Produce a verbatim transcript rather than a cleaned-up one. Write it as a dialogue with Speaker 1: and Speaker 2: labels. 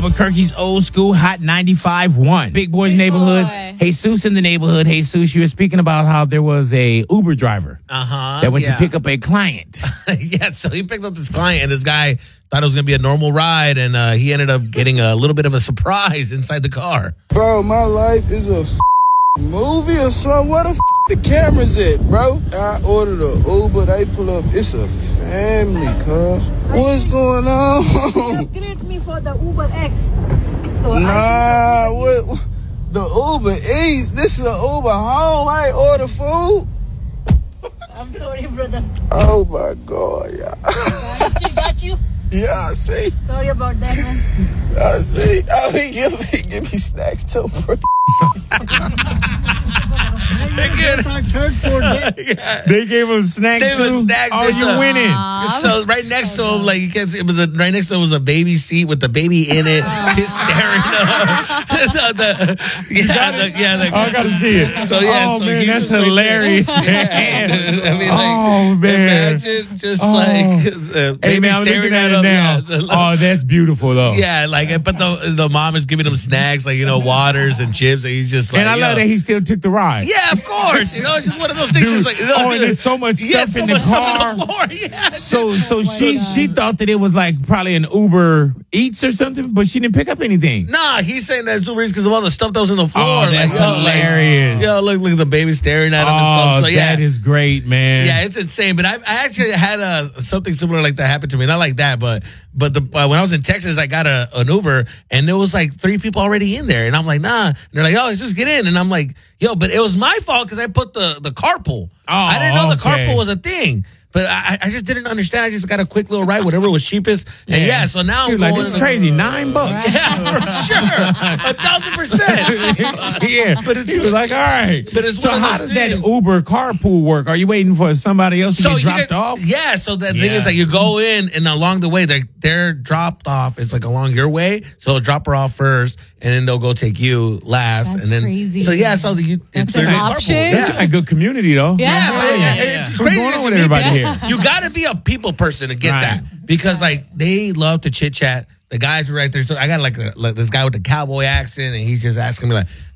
Speaker 1: Albuquerque's old school Hot ninety-five point one. Big Boy's Big neighborhood.
Speaker 2: Boy.
Speaker 1: Jesus in the neighborhood. Jesus, you were speaking about how there was a Uber driver
Speaker 3: Uh-huh.
Speaker 1: that went
Speaker 3: yeah.
Speaker 1: to pick up a client.
Speaker 3: yeah, so he picked up this client, and this guy thought it was going to be a normal ride, and uh, he ended up getting a little bit of a surprise inside the car.
Speaker 4: Bro, my life is a f- movie or something. Where the f- the cameras at, bro? I ordered a Uber. They pull up. It's a family, cuz. What's going on?
Speaker 5: Greet me for the Uber X. So
Speaker 4: Nah, what? The Uber Eats. This is an Uber home. I ain't order food.
Speaker 5: I'm sorry, brother.
Speaker 4: Oh my God, yeah.
Speaker 5: She got you.
Speaker 4: Yeah, I see.
Speaker 5: Sorry about that, man.
Speaker 4: I see. Oh, he give me, give me snacks too, bro.
Speaker 1: They gave him snacks
Speaker 3: They
Speaker 1: too.
Speaker 3: were snacks.
Speaker 1: Oh,
Speaker 3: There's
Speaker 1: you
Speaker 3: a-
Speaker 1: winning.
Speaker 3: So right next to him, like you can't see, but the, right next to him was a baby seat with the baby in it. He's staring up. the, the, yeah, the, yeah. The,
Speaker 1: Oh, I gotta see it.
Speaker 3: So yeah,
Speaker 1: oh
Speaker 3: so
Speaker 1: man,
Speaker 3: he
Speaker 1: that's
Speaker 3: was right there.
Speaker 1: hilarious.
Speaker 3: Yeah. I mean, like,
Speaker 1: Oh, man.
Speaker 3: imagine just
Speaker 1: Oh.
Speaker 3: like the
Speaker 1: Hey
Speaker 3: baby
Speaker 1: man, I'm
Speaker 3: staring
Speaker 1: looking at
Speaker 3: him.
Speaker 1: it now.
Speaker 3: Yeah, the-
Speaker 1: Oh, that's beautiful though.
Speaker 3: yeah, like, but the the mom is giving him snacks, like, you know, waters and chips, and he's just like,
Speaker 1: And I love
Speaker 3: yo.
Speaker 1: that he still took the ride.
Speaker 3: Yeah, of course. You know, it's just one of those things.
Speaker 1: Dude,
Speaker 3: It's like, you know,
Speaker 1: oh, and there's so much
Speaker 3: yeah,
Speaker 1: stuff
Speaker 3: so
Speaker 1: in the
Speaker 3: much
Speaker 1: car.
Speaker 3: Stuff on the floor. Yeah.
Speaker 1: So, so
Speaker 5: Oh,
Speaker 1: she
Speaker 5: my
Speaker 1: she
Speaker 5: God.
Speaker 1: thought that it was like probably an Uber Eats or something, but she didn't pick up anything.
Speaker 3: Nah, he's saying that it's Uber Eats because of all the stuff that was in the floor.
Speaker 1: Oh, that's
Speaker 3: like, yo, like,
Speaker 1: hilarious.
Speaker 3: yo, look, look at the baby staring at him and
Speaker 1: Oh,
Speaker 3: stuff. So yeah,
Speaker 1: that is great, man.
Speaker 3: yeah, it's insane. But I, I actually had a something similar like that happen to me. Not like that, but but the uh, when I was in Texas, I got a an Uber and there was like three people already in there, and I'm like, nah. And they're like, oh, just get in, and I'm like, yo, but it was my fault because I put the the carpool.
Speaker 1: Oh,
Speaker 3: I didn't know the
Speaker 1: okay.
Speaker 3: carpool was a thing. But I, I just didn't understand. I just got a quick little ride, whatever was cheapest. And yeah, so now
Speaker 1: You're
Speaker 3: I'm
Speaker 1: like,
Speaker 3: going
Speaker 1: this is
Speaker 3: to-
Speaker 1: crazy. Nine bucks.
Speaker 3: Yeah, for sure. A thousand percent.
Speaker 1: yeah, but it's was like, all right.
Speaker 3: But it's
Speaker 1: so
Speaker 3: one of
Speaker 1: how
Speaker 3: those
Speaker 1: does that
Speaker 3: things.
Speaker 1: Uber carpool work? Are you waiting for somebody else to
Speaker 3: So
Speaker 1: get
Speaker 3: you
Speaker 1: dropped
Speaker 3: get-
Speaker 1: off?
Speaker 3: Yeah, so the thing
Speaker 1: Yeah.
Speaker 3: is like you go in and along the way, they're, they're dropped off. It's like along your way. So they'll drop her off first and then they'll go take you last.
Speaker 2: That's
Speaker 3: and then,
Speaker 2: crazy.
Speaker 3: So yeah, so you,
Speaker 2: That's
Speaker 3: it's a
Speaker 2: an
Speaker 3: great carpool.
Speaker 2: option.
Speaker 1: That's
Speaker 3: Yeah.
Speaker 1: a good community, though.
Speaker 2: Yeah.
Speaker 3: Yeah, man,
Speaker 2: Yeah,
Speaker 3: it's
Speaker 1: What's
Speaker 3: crazy.
Speaker 1: going
Speaker 3: that
Speaker 1: on
Speaker 3: you
Speaker 1: with
Speaker 3: meet
Speaker 1: everybody
Speaker 3: people.
Speaker 1: here?
Speaker 3: You got to be a people person to get
Speaker 1: Right.
Speaker 3: that because like they love to chit chat. The guys are right there. So I got like, a, like this guy with a cowboy accent, and he's just asking me like,